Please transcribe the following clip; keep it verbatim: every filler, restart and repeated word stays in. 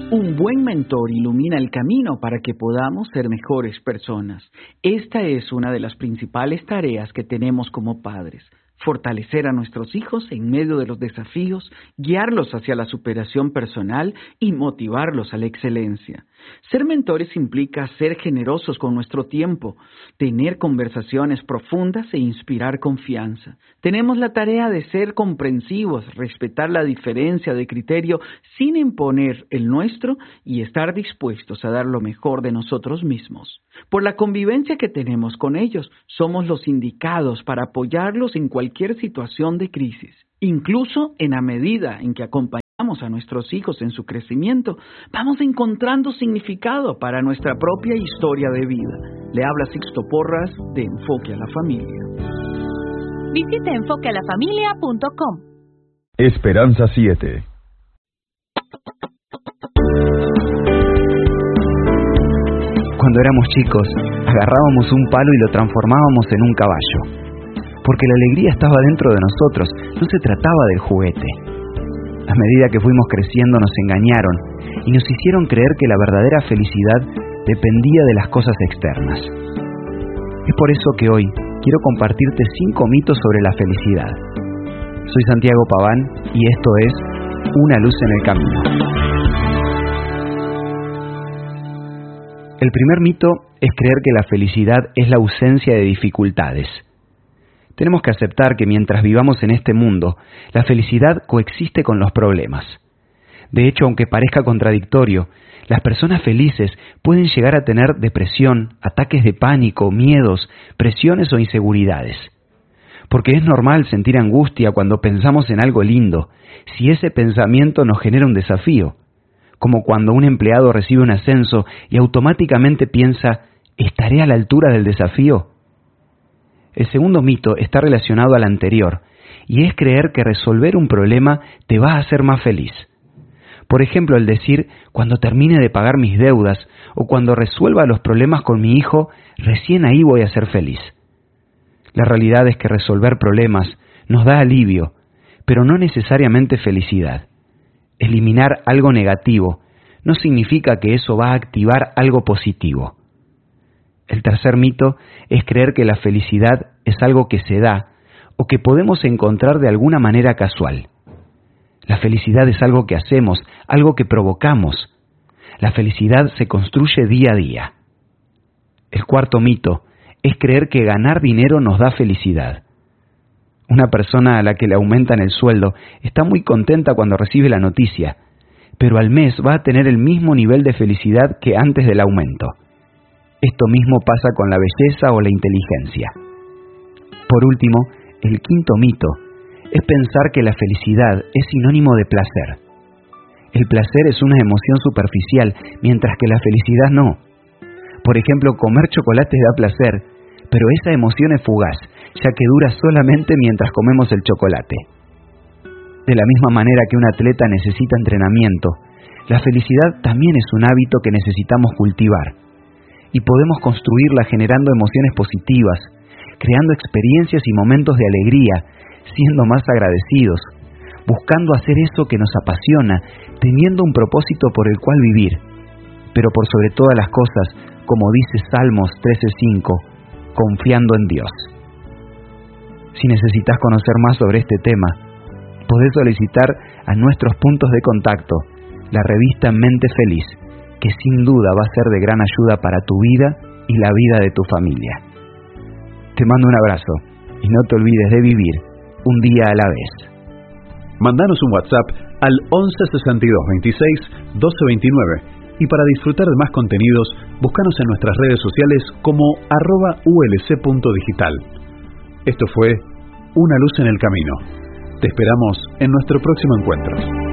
Un buen mentor ilumina el camino para que podamos ser mejores personas. Esta es una de las principales tareas que tenemos como padres. Fortalecer a nuestros hijos en medio de los desafíos, guiarlos hacia la superación personal y motivarlos a la excelencia. Ser mentores implica ser generosos con nuestro tiempo, tener conversaciones profundas e inspirar confianza. Tenemos la tarea de ser comprensivos, respetar la diferencia de criterio sin imponer el nuestro y estar dispuestos a dar lo mejor de nosotros mismos. Por la convivencia que tenemos con ellos, somos los indicados para apoyarlos en cualquier situación de crisis. Incluso en la medida en que acompañamos a nuestros hijos en su crecimiento, vamos encontrando significado para nuestra propia historia de vida. Le habla Sixto Porras de Enfoque a la Familia. Visite enfoque a la familia punto com. Esperanza siete. Cuando éramos chicos, agarrábamos un palo y lo transformábamos en un caballo. Porque la alegría estaba dentro de nosotros, no se trataba del juguete. A medida que fuimos creciendo nos engañaron y nos hicieron creer que la verdadera felicidad dependía de las cosas externas. Es por eso que hoy quiero compartirte cinco mitos sobre la felicidad. Soy Santiago Paván y esto es Una luz en el camino. El primer mito es creer que la felicidad es la ausencia de dificultades. Tenemos que aceptar que mientras vivamos en este mundo, la felicidad coexiste con los problemas. De hecho, aunque parezca contradictorio, las personas felices pueden llegar a tener depresión, ataques de pánico, miedos, presiones o inseguridades. Porque es normal sentir angustia cuando pensamos en algo lindo, si ese pensamiento nos genera un desafío, como cuando un empleado recibe un ascenso y automáticamente piensa, ¿estaré a la altura del desafío? El segundo mito está relacionado al anterior, y es creer que resolver un problema te va a hacer más feliz. Por ejemplo, el decir, cuando termine de pagar mis deudas, o cuando resuelva los problemas con mi hijo, recién ahí voy a ser feliz. La realidad es que resolver problemas nos da alivio, pero no necesariamente felicidad. Eliminar algo negativo no significa que eso va a activar algo positivo. El tercer mito es creer que la felicidad es algo que se da o que podemos encontrar de alguna manera casual. La felicidad es algo que hacemos, algo que provocamos. La felicidad se construye día a día. El cuarto mito es creer que ganar dinero nos da felicidad. Una persona a la que le aumentan el sueldo está muy contenta cuando recibe la noticia, pero al mes va a tener el mismo nivel de felicidad que antes del aumento. Esto mismo pasa con la belleza o la inteligencia. Por último, el quinto mito es pensar que la felicidad es sinónimo de placer. El placer es una emoción superficial, mientras que la felicidad no. Por ejemplo, comer chocolate da placer, pero esa emoción es fugaz, ya que dura solamente mientras comemos el chocolate. De la misma manera que un atleta necesita entrenamiento, la felicidad también es un hábito que necesitamos cultivar. Y podemos construirla generando emociones positivas, creando experiencias y momentos de alegría, siendo más agradecidos, buscando hacer eso que nos apasiona, teniendo un propósito por el cual vivir, pero por sobre todas las cosas, como dice Salmos trece cinco, confiando en Dios. Si necesitas conocer más sobre este tema, podés solicitar a nuestros puntos de contacto la revista Mente Feliz, que sin duda va a ser de gran ayuda para tu vida y la vida de tu familia. Te mando un abrazo y no te olvides de vivir un día a la vez. Mandanos un WhatsApp al once sesenta y dos veintiséis doce veintinueve y para disfrutar de más contenidos, búscanos en nuestras redes sociales como arroba ulc punto digital. Esto fue Una luz en el camino. Te esperamos en nuestro próximo encuentro.